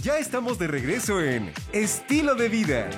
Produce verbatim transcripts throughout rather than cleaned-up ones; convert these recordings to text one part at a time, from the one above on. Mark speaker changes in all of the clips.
Speaker 1: Ya estamos de regreso en Estilo de Vida.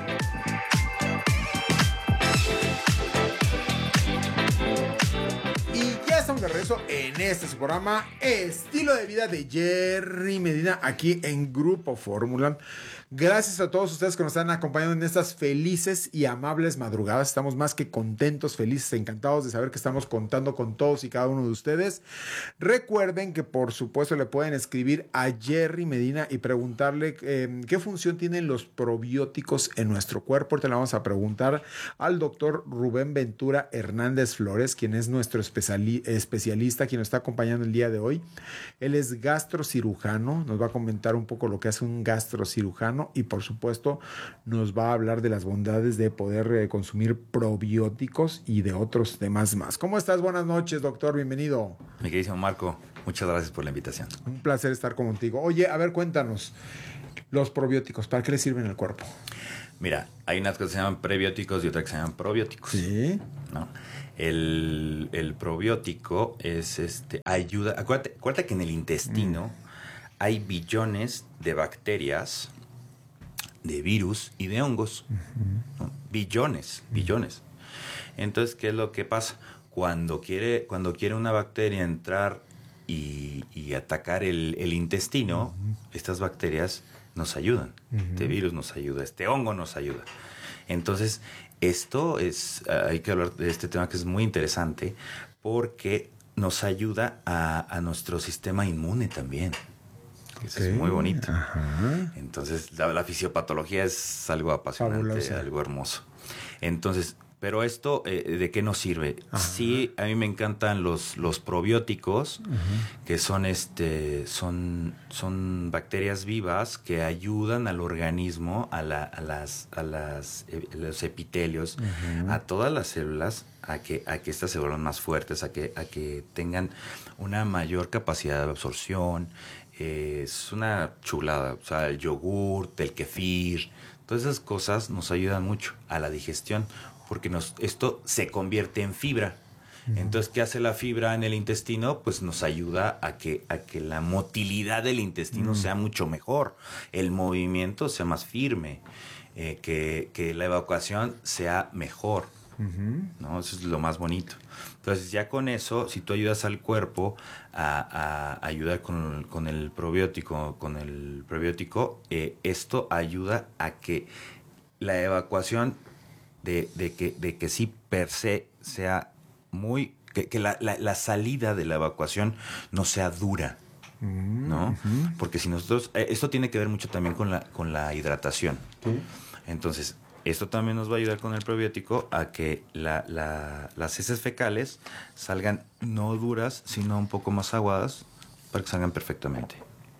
Speaker 2: Y ya estamos de regreso en este su programa Estilo de Vida de Jerry Medina, aquí en Grupo Fórmula. Gracias a todos ustedes que nos están acompañando en estas felices y amables madrugadas. Estamos más que contentos, felices, encantados de saber que estamos contando con todos y cada uno de ustedes. Recuerden que por supuesto le pueden escribir a Jerry Medina y preguntarle eh, qué función tienen los probióticos en nuestro cuerpo. Ahorita le vamos a preguntar al doctor Rubén Ventura Hernández Flores, quien es nuestro especiali- especialista, quien nos está acompañando el día de hoy. Él es gastrocirujano, nos va a comentar un poco lo que hace un gastrocirujano y por supuesto nos va a hablar de las bondades de poder eh, consumir probióticos y de otros temas más. ¿Cómo estás? Buenas noches, doctor, bienvenido.
Speaker 3: Mi queridísimo Marco, muchas gracias por la invitación.
Speaker 2: Un placer estar contigo. Oye, a ver, cuéntanos, los probióticos, ¿para qué les sirven al cuerpo?
Speaker 3: Mira, hay unas que se llaman prebióticos y otras que se llaman probióticos.
Speaker 2: Sí.
Speaker 3: ¿No? El, el probiótico es este, ayuda, acuérdate, acuérdate que en el intestino mm. hay billones de bacterias, de virus y de hongos. Uh-huh. ¿No? Billones, uh-huh. billones. Entonces, ¿qué es lo que pasa? Cuando quiere, cuando quiere una bacteria entrar y, y atacar el, el intestino, uh-huh. estas bacterias nos ayudan. Uh-huh. Este virus nos ayuda, este hongo nos ayuda. Entonces, esto es, uh, hay que hablar de este tema que es muy interesante porque nos ayuda a, a nuestro sistema inmune también. Eso okay. es muy bonito. Ajá. Entonces, la, la fisiopatología es algo apasionante, fabulosa. Algo hermoso. Entonces, pero esto, eh, ¿de qué nos sirve? Ajá. Sí, a mí me encantan los, los probióticos, uh-huh. que son este, son, son bacterias vivas que ayudan al organismo, a, la, a las, a las, eh, los epitelios, uh-huh. a todas las células, a que, a que estas se vuelvan más fuertes, a que, a que tengan una mayor capacidad de absorción. Es una chulada, o sea, el yogurt, el kefir, todas esas cosas nos ayudan mucho a la digestión, porque nos, esto se convierte en fibra. Uh-huh. Entonces, ¿qué hace la fibra en el intestino? Pues nos ayuda a que, a que la motilidad del intestino uh-huh. sea mucho mejor, el movimiento sea más firme, eh, que, que la evacuación sea mejor. Uh-huh. ¿No? Eso es lo más bonito. Entonces, ya con eso, si tú ayudas al cuerpo a, a ayudar con, con el probiótico, con el probiótico, eh, esto ayuda a que la evacuación de, de que, de que sí per se sea muy, que, que la, la, la salida de la evacuación no sea dura, ¿no? Uh-huh. Porque si nosotros, eh, esto tiene que ver mucho también con la, con la hidratación. Uh-huh. Entonces, esto también nos va a ayudar con el probiótico a que la, la, las heces fecales salgan no duras, sino un poco más aguadas, para que salgan perfectamente.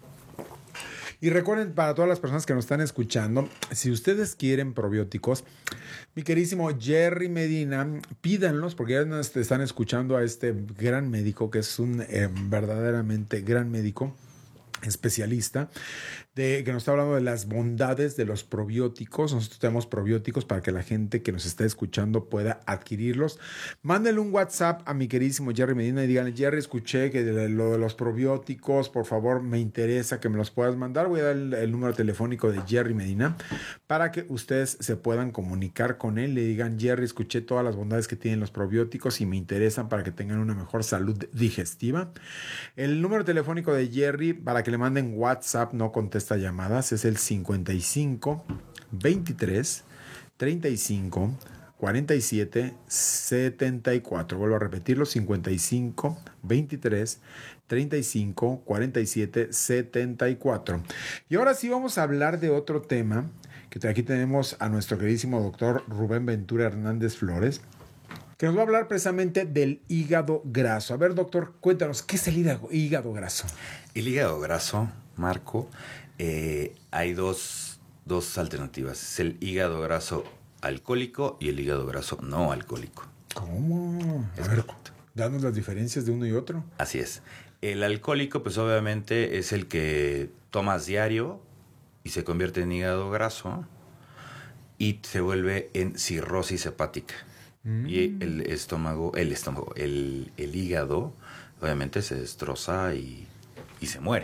Speaker 2: Y recuerden, para todas las personas que nos están escuchando, si ustedes quieren probióticos, mi queridísimo Jerry Medina, pídanlos, porque ya nos están escuchando a este gran médico, que es un eh, verdaderamente gran médico, especialista, de, que nos está hablando de las bondades de los probióticos. Nosotros tenemos probióticos para que la gente que nos está escuchando pueda adquirirlos. Mándenle un WhatsApp a mi queridísimo Jerry Medina y díganle: Jerry, escuché que de lo de los probióticos, por favor, me interesa que me los puedas mandar. Voy a dar el, el número telefónico de Jerry Medina para que ustedes se puedan comunicar con él. Le digan: Jerry, escuché todas las bondades que tienen los probióticos y me interesan para que tengan una mejor salud digestiva. El número telefónico de Jerry para que le manden WhatsApp, no contesta llamadas, es el cincuenta y cinco, veintitrés, treinta y cinco, cuarenta y siete, setenta y cuatro. Vuelvo a repetirlo: cincuenta y cinco, veintitrés, treinta y cinco, cuarenta y siete, setenta y cuatro. Y ahora sí vamos a hablar de otro tema, que aquí tenemos a nuestro queridísimo doctor Rubén Ventura Hernández Flores, que nos va a hablar precisamente del hígado graso. A ver, doctor, cuéntanos, ¿qué es el hígado, hígado graso?
Speaker 3: El hígado graso, Marco, eh, hay dos, dos alternativas. Es el hígado graso alcohólico y el hígado graso no alcohólico.
Speaker 2: ¿Cómo? A ver, danos las diferencias de uno y otro.
Speaker 3: Así es. El alcohólico, pues obviamente es el que tomas diario y se convierte en hígado graso y se vuelve en cirrosis hepática. Mm. Y el estómago, el estómago, el, el hígado, obviamente se destroza y, y se muere.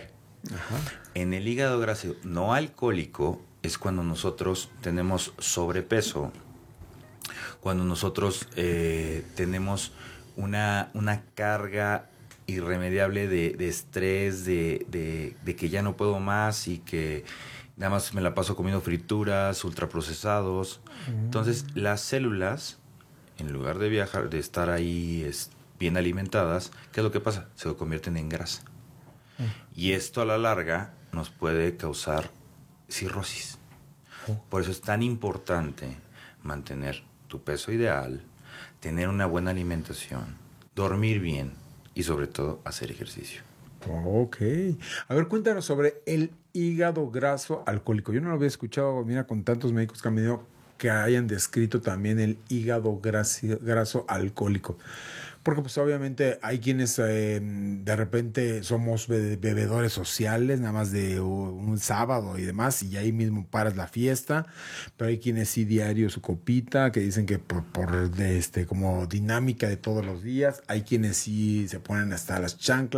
Speaker 2: Ajá.
Speaker 3: En el hígado graso no alcohólico es cuando nosotros tenemos sobrepeso, cuando nosotros eh, tenemos una, una carga irremediable de, de estrés, de, de, de que ya no puedo más y que nada más me la paso comiendo frituras, ultraprocesados. Mm. Entonces, las células, en lugar de viajar, de estar ahí es, bien alimentadas, ¿qué es lo que pasa? Se convierten en grasa. Mm. Y esto a la larga nos puede causar cirrosis. Oh. Por eso es tan importante mantener tu peso ideal, tener una buena alimentación, dormir bien y sobre todo hacer ejercicio.
Speaker 2: Ok. A ver, cuéntanos sobre el hígado graso alcohólico. Yo no lo había escuchado, mira, con tantos médicos que han venido que hayan descrito también el hígado graso, graso alcohólico. Porque pues obviamente hay quienes eh, de repente somos bebedores sociales, nada más de un sábado y demás, y ahí mismo paras la fiesta, pero hay quienes sí diario su copita, que dicen que por, por de este, como dinámica de todos los días, hay quienes sí se ponen hasta las chanclas.